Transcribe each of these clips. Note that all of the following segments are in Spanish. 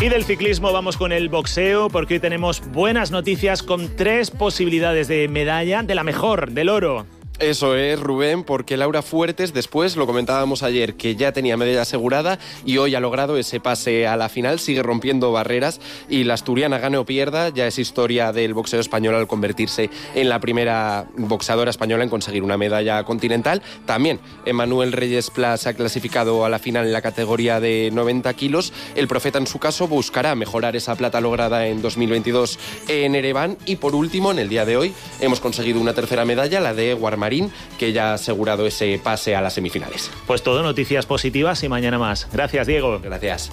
Y del ciclismo vamos con el boxeo, porque hoy tenemos buenas noticias con 3 posibilidades de medalla, de la mejor, del oro. Eso es, Rubén, porque Laura Fuertes, después lo comentábamos ayer, que ya tenía medalla asegurada y hoy ha logrado ese pase a la final, sigue rompiendo barreras y la asturiana, gane o pierda, ya es historia del boxeo español al convertirse en la primera boxeadora española en conseguir una medalla continental. También Emmanuel Reyes Pla se ha clasificado a la final en la categoría de 90 kilos. El Profeta, en su caso, buscará mejorar esa plata lograda en 2022 en Ereván. Y por último, en el día de hoy, hemos conseguido una tercera medalla, la de Guarmarín, que ya ha asegurado ese pase a las semifinales. Pues todo, noticias positivas y mañana más. Gracias, Diego. Gracias.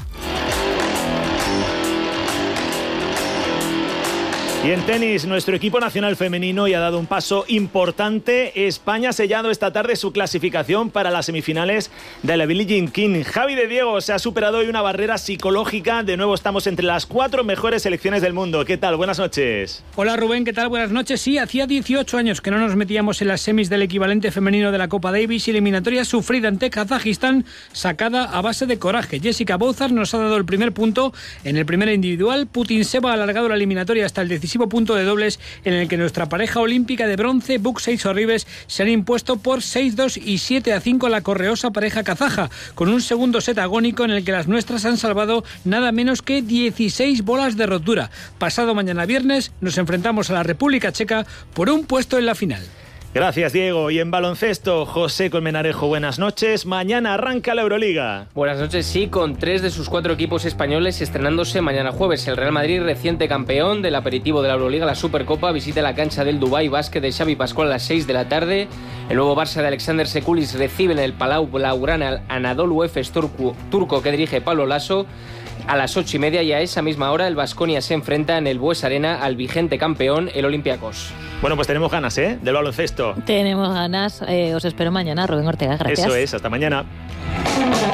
Y en tenis, nuestro equipo nacional femenino ya ha dado un paso importante. España ha sellado esta tarde su clasificación para las semifinales de la Billie Jean King. Javi de Diego, se ha superado hoy una barrera psicológica. De nuevo estamos entre las 4 mejores selecciones del mundo. ¿Qué tal? Buenas noches. Hola Rubén, ¿qué tal? Buenas noches. Sí, hacía 18 años que no nos metíamos en las semis del equivalente femenino de la Copa Davis, eliminatoria sufrida ante Kazajistán, sacada a base de coraje. Jessica Bozar nos ha dado el primer punto en el primer individual. Putintseva ha alargado la eliminatoria hasta el decisivo punto de dobles, en el que nuestra pareja olímpica de bronce, Buxa y Sorribes, se han impuesto por 6-2 y 7-5 a la correosa pareja kazaja, con un segundo set agónico en el que las nuestras han salvado nada menos que 16 bolas de rotura. Pasado mañana viernes nos enfrentamos a la República Checa por un puesto en la final. Gracias, Diego. Y en baloncesto, José Colmenarejo, buenas noches. Mañana arranca la Euroliga. Buenas noches, sí, con 3 de sus 4 equipos españoles estrenándose mañana jueves. El Real Madrid, reciente campeón del aperitivo de la Euroliga, la Supercopa, visita la cancha del Dubái Basket de Xavi Pascual a las 6 de la tarde. El nuevo Barça de Alexander Sekulis recibe en el Palau Blaugrana al Anadolu Efes turco que dirige Pablo Lasso. A las 8:30 y a esa misma hora el Baskonia se enfrenta en el Bues Arena al vigente campeón, el Olympiacos. Bueno, pues tenemos ganas, del baloncesto. Tenemos ganas. Os espero mañana, Rubén Ortega. Gracias. Eso es, hasta mañana.